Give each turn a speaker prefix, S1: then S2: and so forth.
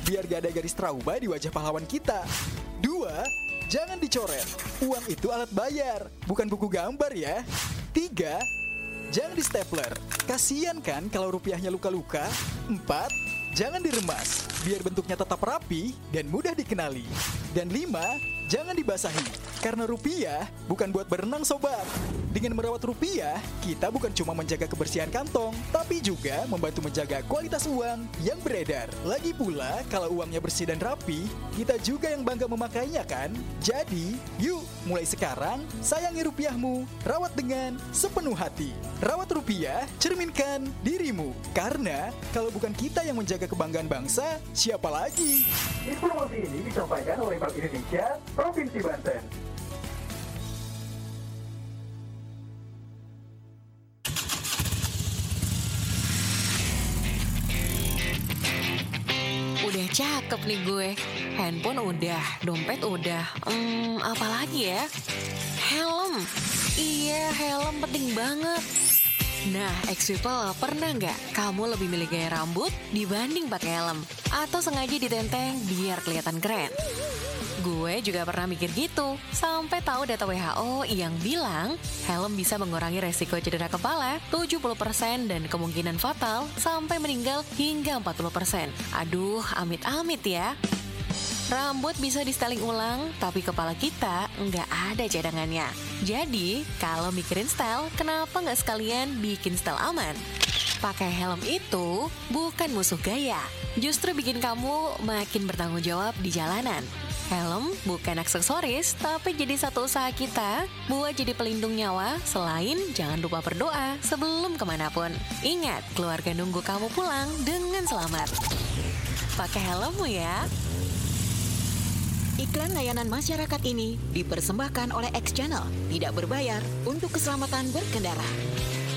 S1: biar gak ada garis trauma di wajah pahlawan kita. 2. Jangan dicoret. Uang itu alat bayar, bukan buku gambar ya. 3. Jangan di stapler. Kasian kan kalau rupiahnya luka-luka. 4. Jangan diremas, biar bentuknya tetap rapi dan mudah dikenali. Dan 5. Jangan dibasahi, karena rupiah bukan buat berenang sobat. Dengan merawat rupiah, kita bukan cuma menjaga kebersihan kantong, tapi juga membantu menjaga kualitas uang yang beredar. Lagi pula, kalau uangnya bersih dan rapi, kita juga yang bangga memakainya kan? Jadi, yuk mulai sekarang, sayangi rupiahmu, rawat dengan sepenuh hati. Rawat rupiah, cerminkan dirimu. Karena, kalau bukan kita yang menjaga kebanggaan bangsa, siapa lagi?
S2: Informasi ini disampaikan oleh Bank Indonesia, Provinsi Banten.
S3: Udah cakep nih gue. Handphone udah, dompet udah. Apa lagi ya? Helm. Iya, helm penting banget. Nah, ex-people, pernah nggak kamu lebih milih gaya rambut dibanding pakai helm? Atau sengaja ditenteng biar kelihatan keren? Gue juga pernah mikir gitu, sampai tahu data WHO yang bilang helm bisa mengurangi resiko cedera kepala 70% dan kemungkinan fatal sampai meninggal hingga 40%. Aduh, amit-amit ya. Rambut bisa di-styling ulang, tapi kepala kita nggak ada cadangannya. Jadi, kalau mikirin style, kenapa nggak sekalian bikin style aman? Pakai helm itu bukan musuh gaya, justru bikin kamu makin bertanggung jawab di jalanan. Helm bukan aksesoris, tapi jadi satu usaha kita buat jadi pelindung nyawa. Selain jangan lupa berdoa sebelum kemanapun. Ingat, keluarga nunggu kamu pulang dengan selamat. Pakai helmmu ya.
S4: Iklan layanan masyarakat ini dipersembahkan oleh X Channel, tidak berbayar untuk keselamatan berkendara.